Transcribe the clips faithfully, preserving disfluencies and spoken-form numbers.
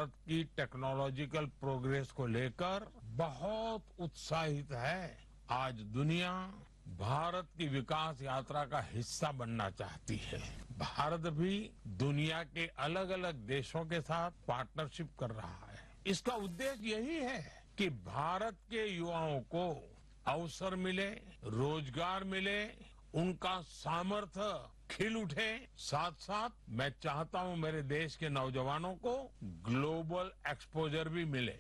भारत की technological progress को लेकर बहुत उत्साहित है। आज दुनिया भारत की विकास यात्रा का हिस्सा बनना चाहती है। भारत भी दुनिया के अलग अलग देशों के साथ पार्टनरशिप कर रहा है। इसका उद्देश्य यही है कि भारत के युवाओं को अवसर मिले, रोजगार मिले, उनका सामर्थ्य खिल उठे। साथ साथ मैं चाहता हूं मेरे देश के नौजवानों को ग्लोबल एक्सपोजर भी मिले।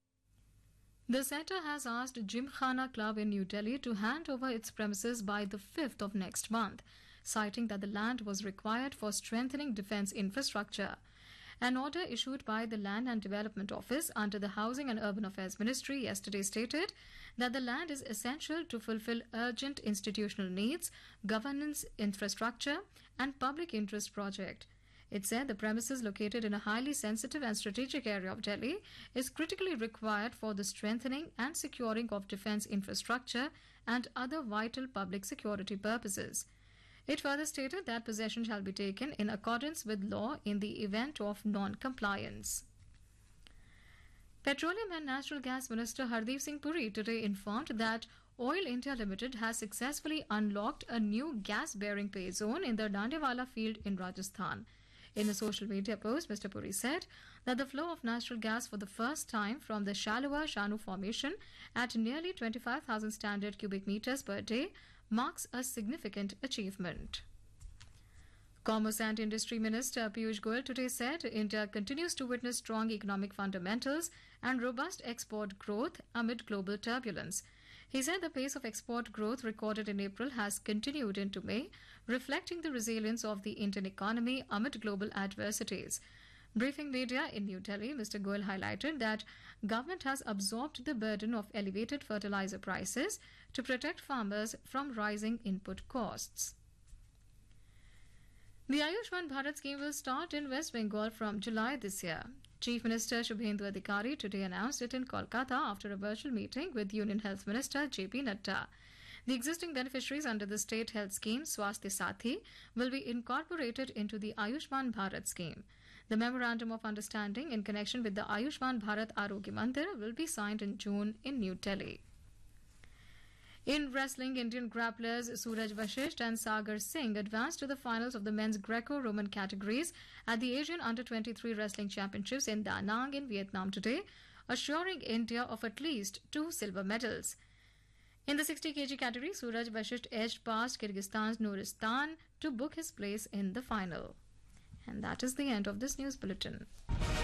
The centre has asked Gymkhana Club in New Delhi to hand over its premises by the fifth of next month, citing that the land was required for strengthening defence infrastructure. An order issued by the Land and Development Office under the Housing and Urban Affairs Ministry yesterday stated that the land is essential to fulfill urgent institutional needs, governance, infrastructure, and public interest project. It said the premises located in a highly sensitive and strategic area of Delhi is critically required for the strengthening and securing of defence infrastructure and other vital public security purposes. It further stated that possession shall be taken in accordance with law in the event of non-compliance. Petroleum and Natural Gas Minister Hardeep Singh Puri today informed that Oil India Limited has successfully unlocked a new gas-bearing pay zone in the Dandewala field in Rajasthan. In a social media post, Mister Puri said that the flow of natural gas for the first time from the shallower Shanu formation at nearly twenty-five thousand standard cubic meters per day marks a significant achievement. Commerce and Industry Minister Piyush Goyal today said India continues to witness strong economic fundamentals and robust export growth amid global turbulence. He said the pace of export growth recorded in April has continued into May, reflecting the resilience of the Indian economy amid global adversities. Briefing media in New Delhi, Mister Goyal highlighted that government has absorbed the burden of elevated fertilizer prices to protect farmers from rising input costs. The Ayushman Bharat scheme will start in West Bengal from July this year. Chief Minister Shubhendu Adhikari today announced it in Kolkata after a virtual meeting with Union Health Minister J P Nadda. The existing beneficiaries under the state health scheme, Swasthya Sathi, will be incorporated into the Ayushman Bharat scheme. The memorandum of understanding in connection with the Ayushman Bharat Arogya Mandir will be signed in June in New Delhi. In wrestling, Indian grapplers Suraj Vashisht and Sagar Singh advanced to the finals of the men's Greco-Roman categories at the Asian Under twenty-three Wrestling Championships in Da Nang in Vietnam today, assuring India of at least two silver medals. In the sixty kilogram category, Suraj Vashisht edged past Kyrgyzstan's Nuristan to book his place in the final. And that is the end of this news bulletin.